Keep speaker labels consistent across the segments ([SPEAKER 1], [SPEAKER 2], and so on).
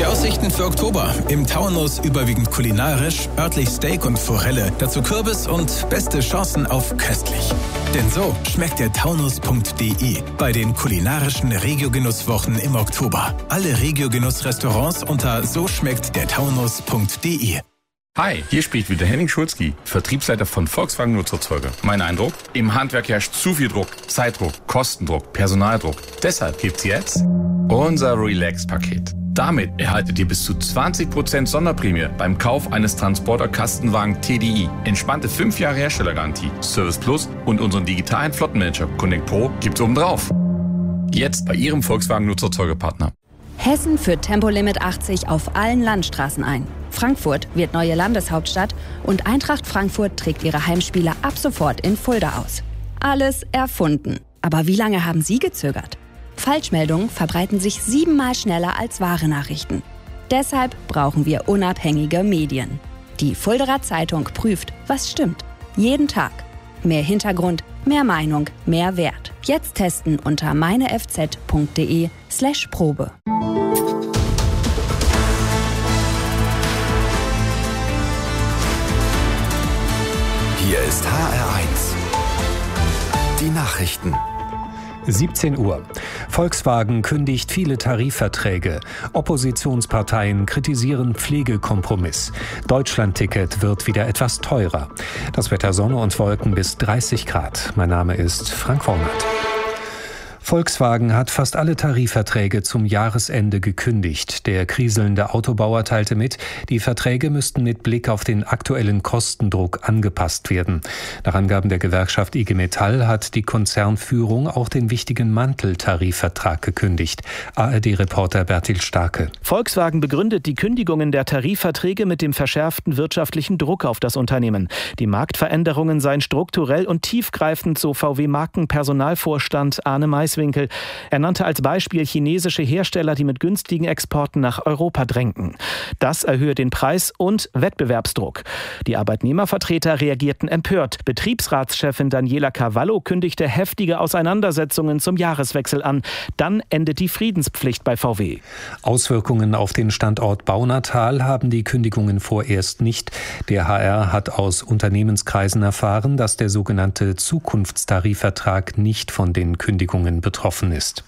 [SPEAKER 1] Die Aussichten für Oktober. Im Taunus überwiegend kulinarisch, örtlich Steak und Forelle, dazu Kürbis und beste Chancen auf köstlich. Denn so schmeckt der Taunus.de bei den kulinarischen Regio-Genusswochen im Oktober. Alle Regio-Genuss-Restaurants unter so schmeckt der Taunus.de.
[SPEAKER 2] Hi, hier spricht wieder Henning Schulzki, Vertriebsleiter von Volkswagen Nutzerzeuger. Mein Eindruck? Im Handwerk herrscht zu viel Druck, Zeitdruck, Kostendruck, Personaldruck. Deshalb gibt's jetzt unser Relax-Paket. Damit erhaltet ihr bis zu 20% Sonderprämie beim Kauf eines Transporter-Kastenwagen TDI. Entspannte 5 Jahre Herstellergarantie, Service Plus und unseren digitalen Flottenmanager Connect Pro gibt's obendrauf. Jetzt bei Ihrem Volkswagen Nutzerzeugerpartner.
[SPEAKER 3] Hessen führt Tempolimit 80 auf allen Landstraßen ein. Frankfurt wird neue Landeshauptstadt und Eintracht Frankfurt trägt ihre Heimspiele ab sofort in Fulda aus. Alles erfunden. Aber wie lange haben Sie gezögert? Falschmeldungen verbreiten sich 7-mal schneller als wahre Nachrichten. Deshalb brauchen wir unabhängige Medien. Die Fuldaer Zeitung prüft, was stimmt. Jeden Tag. Mehr Hintergrund, mehr Meinung, mehr Wert. Jetzt testen unter meinefz.de/Probe.
[SPEAKER 4] Hier ist HR1. Die Nachrichten.
[SPEAKER 5] 17 Uhr. Volkswagen kündigt viele Tarifverträge. Oppositionsparteien kritisieren Pflegekompromiss. Deutschlandticket wird wieder etwas teurer. Das Wetter Sonne und Wolken bis 30 Grad. Mein Name ist Frank Wormert. Volkswagen hat fast alle Tarifverträge zum Jahresende gekündigt. Der kriselnde Autobauer teilte mit, die Verträge müssten mit Blick auf den aktuellen Kostendruck angepasst werden. Nach Angaben der Gewerkschaft IG Metall hat die Konzernführung auch den wichtigen Manteltarifvertrag gekündigt. ARD-Reporter Bertil Starke.
[SPEAKER 6] Volkswagen begründet die Kündigungen der Tarifverträge mit dem verschärften wirtschaftlichen Druck auf das Unternehmen. Die Marktveränderungen seien strukturell und tiefgreifend, so VW-Markenpersonalvorstand Arne Maiswinkel. Er nannte als Beispiel chinesische Hersteller, die mit günstigen Exporten nach Europa drängten. Das erhöhe den Preis und Wettbewerbsdruck. Die Arbeitnehmervertreter reagierten empört. Betriebsratschefin Daniela Cavallo kündigte heftige Auseinandersetzungen zum Jahreswechsel an. Dann endet die Friedenspflicht bei VW.
[SPEAKER 5] Auswirkungen auf den Standort Baunatal haben die Kündigungen vorerst nicht. Der HR hat aus Unternehmenskreisen erfahren, dass der sogenannte Zukunftstarifvertrag nicht von den Kündigungen betroffen ist.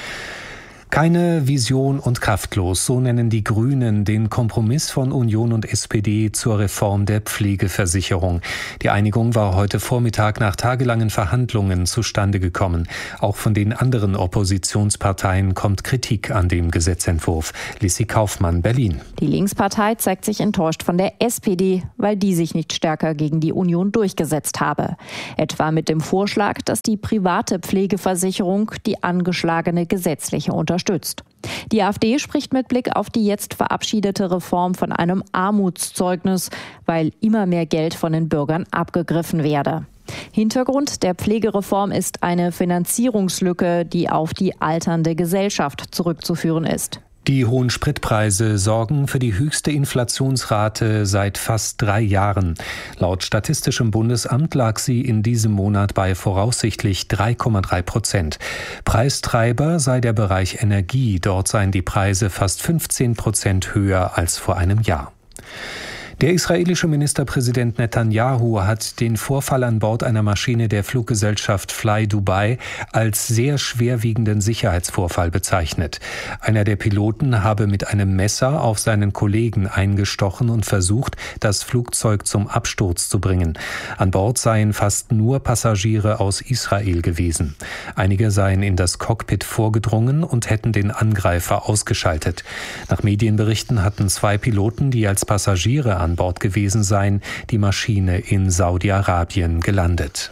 [SPEAKER 5] Keine Vision und kraftlos, so nennen die Grünen den Kompromiss von Union und SPD zur Reform der Pflegeversicherung. Die Einigung war heute Vormittag nach tagelangen Verhandlungen zustande gekommen. Auch von den anderen Oppositionsparteien kommt Kritik an dem Gesetzentwurf. Lissi Kaufmann, Berlin.
[SPEAKER 7] Die Linkspartei zeigt sich enttäuscht von der SPD, weil die sich nicht stärker gegen die Union durchgesetzt habe. Etwa mit dem Vorschlag, dass die private Pflegeversicherung die angeschlagene gesetzliche unterstützt. Die AfD spricht mit Blick auf die jetzt verabschiedete Reform von einem Armutszeugnis, weil immer mehr Geld von den Bürgern abgegriffen werde. Hintergrund der Pflegereform ist eine Finanzierungslücke, die auf die alternde Gesellschaft zurückzuführen ist.
[SPEAKER 5] Die hohen Spritpreise sorgen für die höchste Inflationsrate seit fast 3 Jahren. Laut Statistischem Bundesamt lag sie in diesem Monat bei voraussichtlich 3,3%. Preistreiber sei der Bereich Energie. Dort seien die Preise fast 15% höher als vor einem Jahr. Der israelische Ministerpräsident Netanyahu hat den Vorfall an Bord einer Maschine der Fluggesellschaft Fly Dubai als sehr schwerwiegenden Sicherheitsvorfall bezeichnet. Einer der Piloten habe mit einem Messer auf seinen Kollegen eingestochen und versucht, das Flugzeug zum Absturz zu bringen. An Bord seien fast nur Passagiere aus Israel gewesen. Einige seien in das Cockpit vorgedrungen und hätten den Angreifer ausgeschaltet. Nach Medienberichten hatten 2 Piloten, die als Passagiere an Bord gewesen seien, die Maschine in Saudi-Arabien gelandet.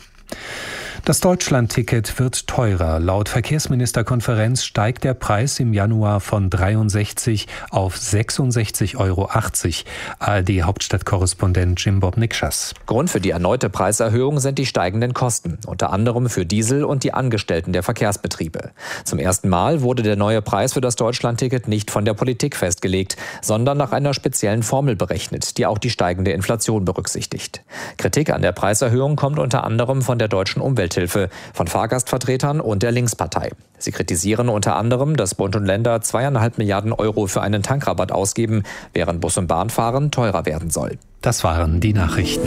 [SPEAKER 5] Das Deutschlandticket wird teurer. Laut Verkehrsministerkonferenz steigt der Preis im Januar von 63 auf 66,80 €. ARD-Hauptstadtkorrespondent Jim Bob Nikschas.
[SPEAKER 8] Grund für die erneute Preiserhöhung sind die steigenden Kosten, unter anderem für Diesel und die Angestellten der Verkehrsbetriebe. Zum ersten Mal wurde der neue Preis für das Deutschlandticket nicht von der Politik festgelegt, sondern nach einer speziellen Formel berechnet, die auch die steigende Inflation berücksichtigt. Kritik an der Preiserhöhung kommt unter anderem von der Deutschen Umweltagentur Geldhilfe von Fahrgastvertretern und der Linkspartei. Sie kritisieren unter anderem, dass Bund und Länder 2,5 Milliarden Euro für einen Tankrabatt ausgeben, während Bus- und Bahnfahren teurer werden soll.
[SPEAKER 5] Das waren die Nachrichten.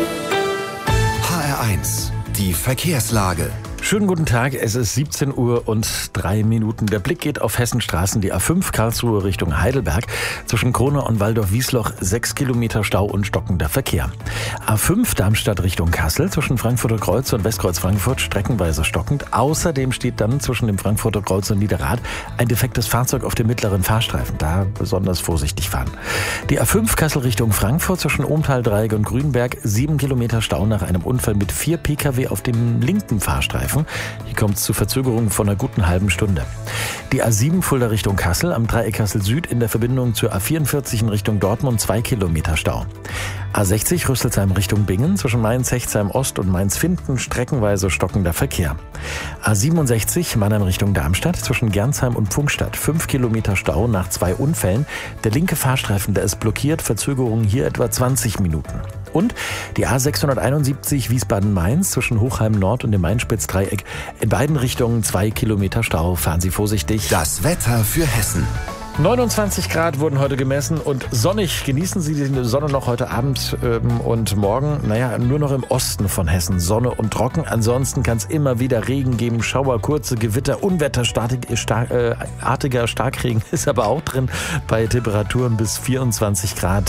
[SPEAKER 4] HR1, die Verkehrslage.
[SPEAKER 9] Schönen guten Tag, es ist 17:03 Der Blick geht auf Hessenstraßen, die A5 Karlsruhe Richtung Heidelberg. Zwischen Krone und Waldorf-Wiesloch 6 Kilometer Stau und stockender Verkehr. A5 Darmstadt Richtung Kassel, zwischen Frankfurter Kreuz und Westkreuz Frankfurt streckenweise stockend. Außerdem steht dann zwischen dem Frankfurter Kreuz und Niederrad ein defektes Fahrzeug auf dem mittleren Fahrstreifen. Da besonders vorsichtig fahren. Die A5 Kassel Richtung Frankfurt, zwischen Ohmtal-Dreieck und Grünberg 7 Kilometer Stau nach einem Unfall mit 4 Pkw auf dem linken Fahrstreifen. Hier kommt es zu Verzögerungen von einer guten halben Stunde. Die A7 Fulda Richtung Kassel, am Dreieck Kassel Süd in der Verbindung zur A44 in Richtung Dortmund 2 Kilometer Stau. A60 Rüsselsheim Richtung Bingen, zwischen Mainz-Hechtsheim Ost und Mainz-Finden streckenweise stockender Verkehr. A67 Mannheim Richtung Darmstadt, zwischen Gernsheim und Pfungstadt 5 Kilometer Stau nach 2 Unfällen. Der linke Fahrstreifen, der ist blockiert, Verzögerungen hier etwa 20 Minuten. Und die A671 Wiesbaden-Mainz zwischen Hochheim Nord und dem Main-Spitz-Dreieck. In beiden Richtungen 2 Kilometer Stau. Fahren Sie vorsichtig.
[SPEAKER 4] Das Wetter für Hessen.
[SPEAKER 9] 29 Grad wurden heute gemessen und sonnig. Genießen Sie die Sonne noch heute Abend und morgen. Nur noch im Osten von Hessen Sonne und trocken. Ansonsten kann es immer wieder Regen geben, Schauer, kurze Gewitter, unwetterartiger Starkregen ist aber auch drin bei Temperaturen bis 24 Grad.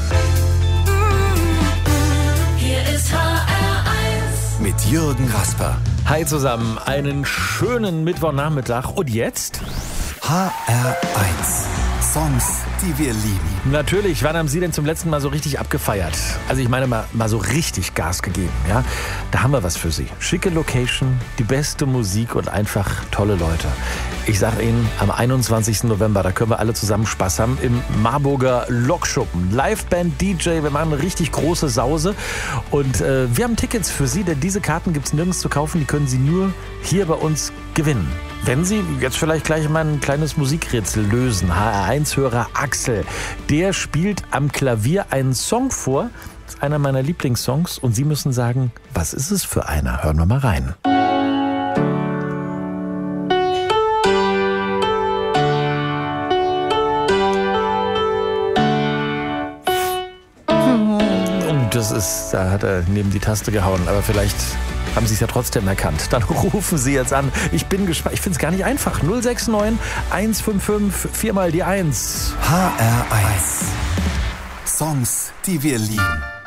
[SPEAKER 4] Mit Jürgen Rasper.
[SPEAKER 9] Hi zusammen, einen schönen Mittwochnachmittag. Und jetzt?
[SPEAKER 4] HR1. Songs, die wir lieben.
[SPEAKER 9] Natürlich, wann haben Sie denn zum letzten Mal so richtig abgefeiert? Also ich meine mal so richtig Gas gegeben, ja? Da haben wir was für Sie. Schicke Location, die beste Musik und einfach tolle Leute. Ich sage Ihnen, am 21. November, da können wir alle zusammen Spaß haben im Marburger Lokschuppen. Liveband, DJ, wir machen eine richtig große Sause. Und wir haben Tickets für Sie, denn diese Karten gibt es nirgends zu kaufen. Die können Sie nur hier bei uns gewinnen. Wenn Sie jetzt vielleicht gleich mal ein kleines Musikrätsel lösen, HR1-Hörer Axel, der spielt am Klavier einen Song vor, das ist einer meiner Lieblingssongs, und Sie müssen sagen, was ist es für einer? Hören wir mal rein. Da hat er neben die Taste gehauen, aber vielleicht haben Sie es ja trotzdem erkannt. Dann rufen Sie jetzt an. Ich bin gespannt. Ich finde es gar nicht einfach. 069 155 4 mal die 1.
[SPEAKER 4] HR1. Songs, die wir lieben.